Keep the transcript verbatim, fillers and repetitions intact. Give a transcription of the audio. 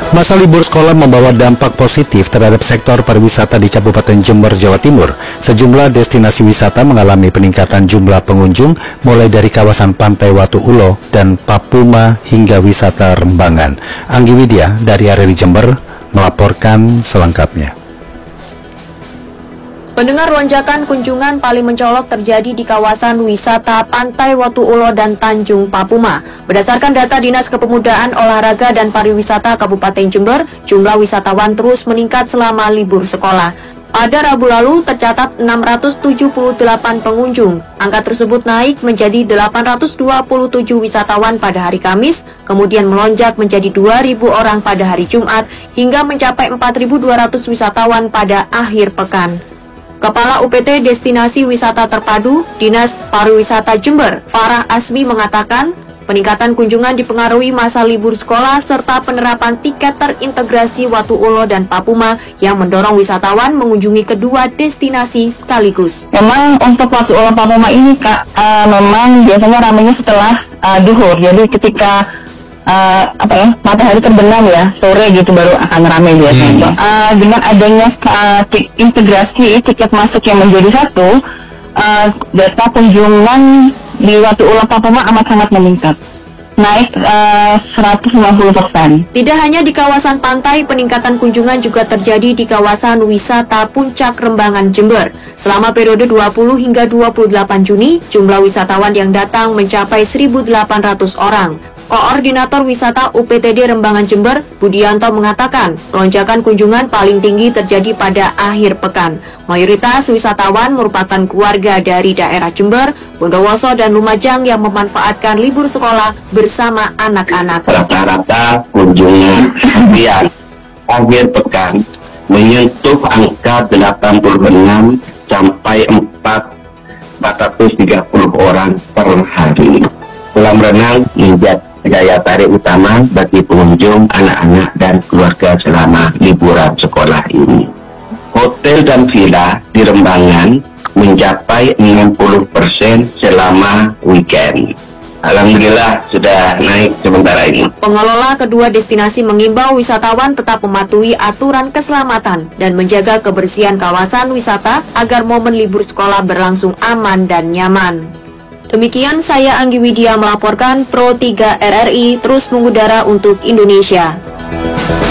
Masa libur sekolah membawa dampak positif terhadap sektor pariwisata di Kabupaten Jember, Jawa Timur. Sejumlah destinasi wisata mengalami peningkatan jumlah pengunjung, mulai dari kawasan Pantai Watu Ulo dan Papuma hingga wisata Rembangan. Anggi Widya dari area di Jember melaporkan selengkapnya. Pendengar, lonjakan kunjungan paling mencolok terjadi di kawasan wisata Pantai Watu Ulo dan Tanjung Papuma. Berdasarkan data Dinas Kepemudaan, Olahraga dan Pariwisata Kabupaten Jember, jumlah wisatawan terus meningkat selama libur sekolah. Pada Rabu lalu tercatat enam ratus tujuh puluh delapan pengunjung. Angka tersebut naik menjadi delapan ratus dua puluh tujuh wisatawan pada hari Kamis, kemudian melonjak menjadi dua ribu orang pada hari Jumat, hingga mencapai empat ribu dua ratus wisatawan pada akhir pekan. Kepala U P T Destinasi Wisata Terpadu Dinas Pariwisata Jember, Farah Asmi, mengatakan peningkatan kunjungan dipengaruhi masa libur sekolah serta penerapan tiket terintegrasi Watu Ulo dan Papuma yang mendorong wisatawan mengunjungi kedua destinasi sekaligus. Memang untuk Watu Ulo Papuma ini Kak, uh, memang biasanya ramainya setelah uh, duhur, jadi ketika Uh, apa ya, matahari terbenam ya, sore gitu baru akan ramai biasanya. Hmm. Uh, dengan adanya uh, integrasi tiket masuk yang menjadi satu, uh, data kunjungan di Watu Ulo Papuma amat sangat meningkat, naik uh, seratus lima puluh persen. Tidak hanya di kawasan pantai, peningkatan kunjungan juga terjadi di kawasan wisata Puncak Rembangan Jember. Selama periode dua puluh hingga dua puluh delapan Juni, jumlah wisatawan yang datang mencapai seribu delapan ratus orang. Koordinator Wisata U P T D Rembangan Jember, Budianto, mengatakan lonjakan kunjungan paling tinggi terjadi pada akhir pekan. Mayoritas wisatawan merupakan keluarga dari daerah Jember, Bondowoso, dan Lumajang yang memanfaatkan libur sekolah bersama anak-anak. Rata-rata kunjungan harian akhir pekan menyentuh angka delapan puluh enam sampai empat ratus tiga puluh orang per hari. Kolam renang menjadi daya tarik utama bagi pengunjung, anak-anak, dan keluarga selama liburan sekolah ini. Hotel dan villa di Rembangan mencapai enam puluh persen selama weekend. Alhamdulillah sudah naik sementara ini. Pengelola kedua destinasi mengimbau wisatawan tetap mematuhi aturan keselamatan dan menjaga kebersihan kawasan wisata agar momen libur sekolah berlangsung aman dan nyaman. Demikian saya Anggi Widya melaporkan Pro tiga R R I terus mengudara untuk Indonesia.